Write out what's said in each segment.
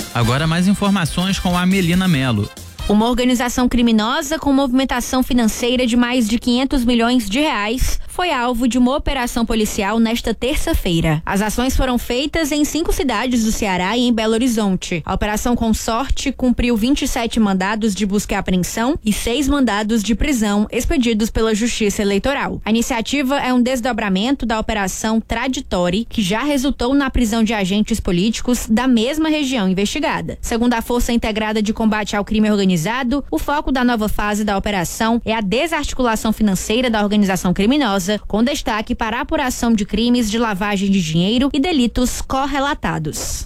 Agora mais informações com a Melina Mello. Uma organização criminosa com movimentação financeira de mais de 500 milhões de reais foi alvo de uma operação policial nesta terça-feira. As ações foram feitas em 5 cidades do Ceará e em Belo Horizonte. A Operação Consorte cumpriu 27 mandados de busca e apreensão e 6 mandados de prisão expedidos pela Justiça Eleitoral. A iniciativa é um desdobramento da Operação Traditória, que já resultou na prisão de agentes políticos da mesma região investigada. Segundo a Força Integrada de Combate ao Crime Organizado, o foco da nova fase da operação é a desarticulação financeira da organização criminosa, com destaque para a apuração de crimes de lavagem de dinheiro e delitos correlatados.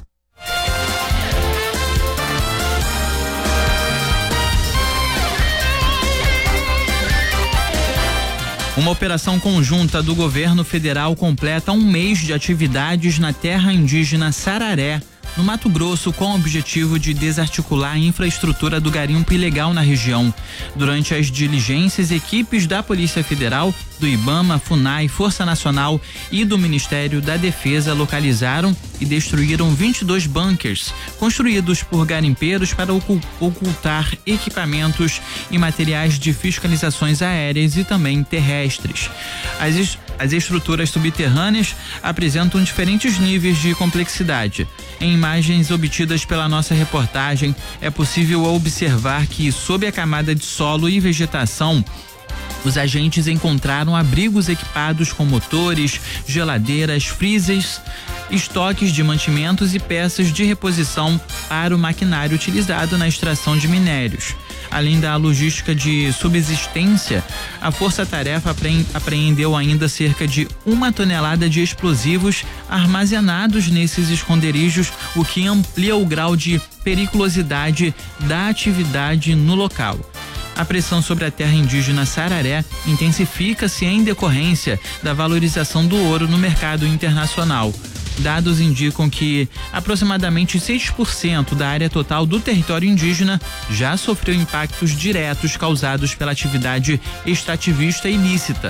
Uma operação conjunta do governo federal completa um mês de atividades na terra indígena Sararé, no Mato Grosso, com o objetivo de desarticular a infraestrutura do garimpo ilegal na região. Durante as diligências, equipes da Polícia Federal, do IBAMA, FUNAI, Força Nacional e do Ministério da Defesa localizaram e destruíram 22 bunkers construídos por garimpeiros para ocultar equipamentos e materiais de fiscalizações aéreas e também terrestres. As estruturas subterrâneas apresentam diferentes níveis de complexidade. Em imagens obtidas pela nossa reportagem, é possível observar que, sob a camada de solo e vegetação, os agentes encontraram abrigos equipados com motores, geladeiras, freezers, estoques de mantimentos e peças de reposição para o maquinário utilizado na extração de minérios. Além da logística de subsistência, a Força-Tarefa apreendeu ainda cerca de 1 tonelada de explosivos armazenados nesses esconderijos, o que amplia o grau de periculosidade da atividade no local. A pressão sobre a terra indígena Sararé intensifica-se em decorrência da valorização do ouro no mercado internacional. Dados indicam que aproximadamente 6% da área total do território indígena já sofreu impactos diretos causados pela atividade extrativista ilícita.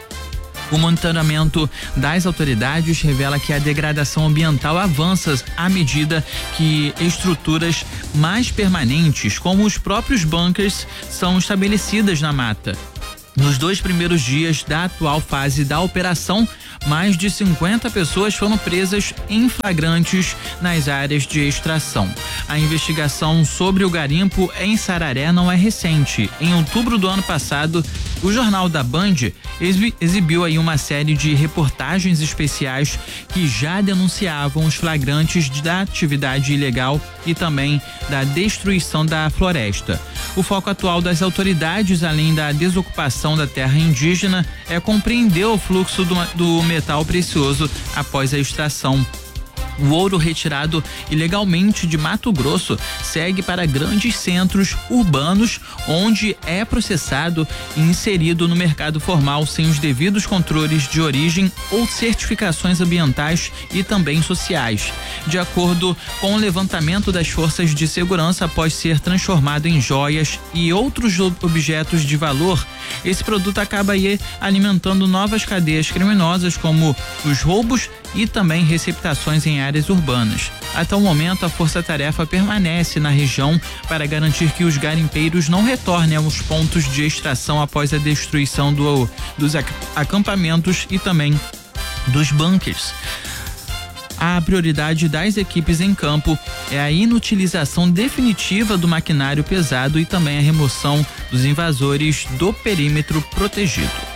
O monitoramento das autoridades revela que a degradação ambiental avança à medida que estruturas mais permanentes, como os próprios bunkers, são estabelecidas na mata. Nos 2 primeiros dias da atual fase da operação, mais de 50 pessoas foram presas em flagrantes nas áreas de extração. A investigação sobre o garimpo em Sararé não é recente. Em outubro do ano passado, o Jornal da Band exibiu aí uma série de reportagens especiais que já denunciavam os flagrantes da atividade ilegal e também da destruição da floresta. O foco atual das autoridades, além da desocupação da terra indígena, é compreender o fluxo do metal precioso após a extração. O ouro retirado ilegalmente de Mato Grosso segue para grandes centros urbanos, onde é processado e inserido no mercado formal sem os devidos controles de origem ou certificações ambientais e também sociais. De acordo com o levantamento das forças de segurança, após ser transformado em joias e outros objetos de valor, esse produto acaba aí alimentando novas cadeias criminosas, como os roubos e também receptações em áreas urbanas. Até o momento, a Força-Tarefa permanece na região para garantir que os garimpeiros não retornem aos pontos de extração após a destruição dos acampamentos e também dos bunkers. A prioridade das equipes em campo é a inutilização definitiva do maquinário pesado e também a remoção dos invasores do perímetro protegido.